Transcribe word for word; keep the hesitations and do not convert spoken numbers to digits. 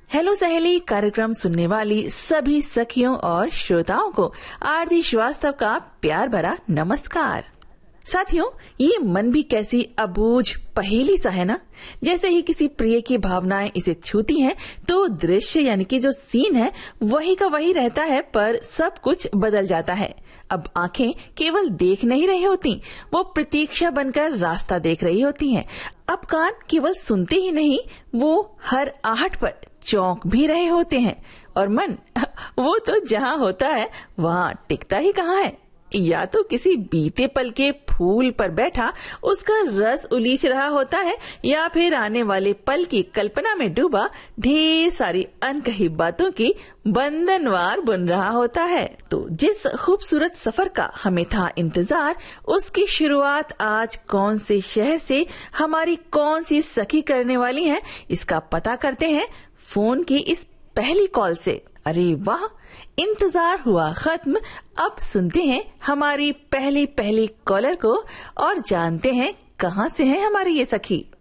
Hello सहेली कार्यक्रम सुनने वाली सभी सखियों और श्रोताओं को आरती श्रीवास्तव का प्यार भरा नमस्कार। साथियों, ये मन भी कैसी अबूझ पहेली सा है ना। जैसे ही किसी प्रिय की भावनाएं इसे छूती हैं, तो दृश्य यानी कि जो सीन है वही का वही रहता है, पर सब कुछ बदल जाता है। अब आंखें केवल देख नहीं रही होती, वो प्रतीक्षा बनकर रास्ता देख रही होती हैं। अब कान केवल सुनते ही नहीं, वो हर आहट पर चौंक भी रहे होते हैं। और मन वो तो जहाँ होता है वहाँ टिकता ही कहाँ है। या तो किसी बीते पल के फूल पर बैठा उसका रस उलीच रहा होता है, या फिर आने वाले पल की कल्पना में डूबा ढेर सारी अनकही बातों की बंधनवार बुन रहा होता है। तो जिस खूबसूरत सफर का हमें था इंतजार, उसकी शुरुआत आज कौन से शहर से हमारी कौन सी सखी करने वाली है, इसका पता करते हैं फोन की इस पहली कॉल से। अरे वाह, इंतजार हुआ खत्म। अब सुनते हैं हमारी पहली पहली कॉलर को और जानते हैं कहाँ से है हमारी ये सखी।